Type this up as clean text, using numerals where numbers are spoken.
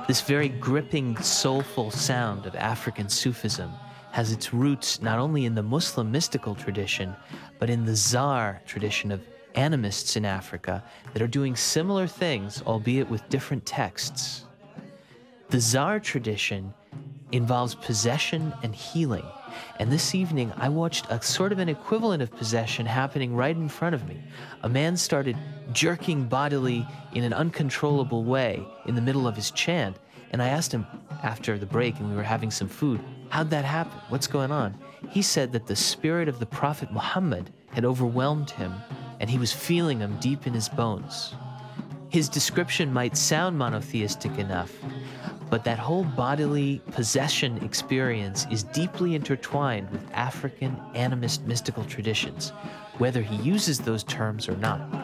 This very gripping, soulful sound of African Sufism has its roots not only in the Muslim mystical tradition, but in the Zar tradition of animists in Africa that are doing similar things, albeit with different texts. The Zar tradition involves possession and healing, and this evening I watched a sort of an equivalent of possession happening right in front of me. A man started jerking bodily in an uncontrollable way in the middle of his chant, and I asked him after the break and we were having some food, how'd that happen? What's going on? He said that the spirit of the Prophet Muhammad had overwhelmed him and he was feeling him deep in his bones. His description might sound monotheistic enough, but that whole bodily possession experience is deeply intertwined with African animist mystical traditions, whether he uses those terms or not.